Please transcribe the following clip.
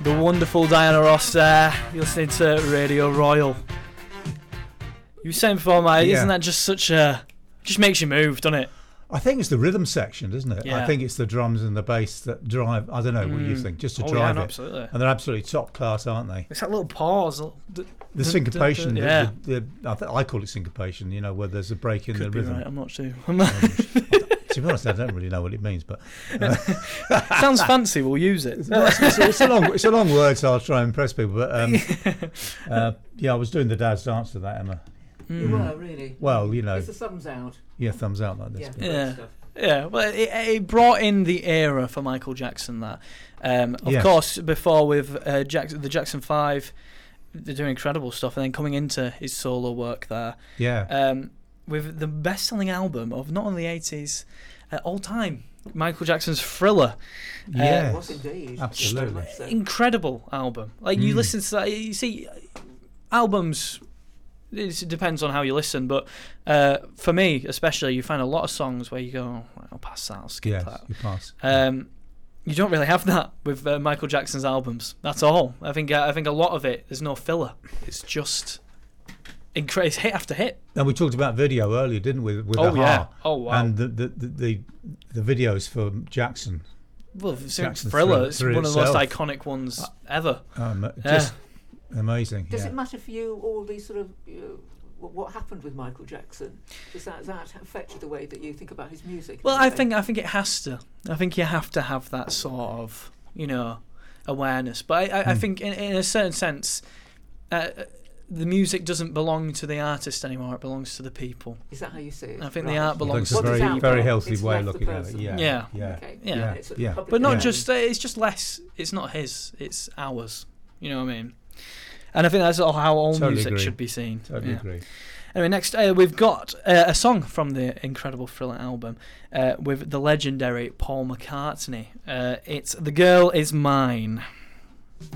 The wonderful Diana Ross there. You're listening to Radio Royal. You were saying before, mate, isn't that just such a... just makes you move, doesn't it? I think it's the rhythm section, isn't it? Yeah. I think it's the drums and the bass that drive. I don't know what you think, just to drive it. Absolutely. And they're absolutely top class, aren't they? It's that little pause. The syncopation. Yeah. I call it syncopation. You know, where there's a break in Could the be rhythm. right, I'm not sure. To be honest, I don't really know what it means, but sounds fancy. We'll use it. it's a long word, so I'll try and impress people. But I was doing the dad's dance to that, Emma. You were, really? Well, you know. It's a thumbs out. Yeah, thumbs out like this. Yeah. Well, it brought in the era for Michael Jackson. That, of course, before with the Jackson 5, they're doing incredible stuff, and then coming into his solo work there. Yeah. With the best-selling album of not only the 80s, all time, Michael Jackson's Thriller. Yeah, it was indeed. Absolutely. Incredible album. Like, you listen to that, you see, albums, it depends on how you listen, but for me, especially, you find a lot of songs where you go, I'll pass that, I'll skip that. You pass. You don't really have that with Michael Jackson's albums. That's all. I think a lot of it, there's no filler. It's just... it's hit after hit. And we talked about video earlier, didn't we? With yeah. Oh wow. And the videos for Jackson. Well, Thriller is one of the most iconic ones ever. Just amazing. Does it matter for you, all these sort of what happened with Michael Jackson? Does that affect the way that you think about his music? Well, I think it has to. I think you have to have that sort of awareness. But I think in a certain sense. The music doesn't belong to the artist anymore; it belongs to the people. Is that how you see it? I think the art belongs to the people. It's a very healthy way of looking at it. Yeah. But not just it's just less. It's not his; it's ours. You know what I mean? And I think that's how all music should be seen. Totally agree. Anyway, next we've got a song from the incredible Thriller album with the legendary Paul McCartney. It's "The Girl Is Mine."